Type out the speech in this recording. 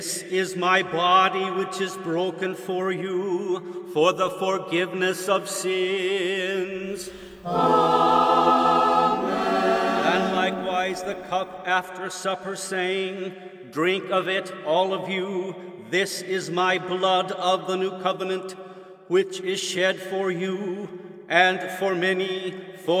This is my body which is broken for you, for the forgiveness of sins. Amen. And likewise the cup after supper, saying, Drink of it, all of you. This is my blood of the new covenant, which is shed for you and for many for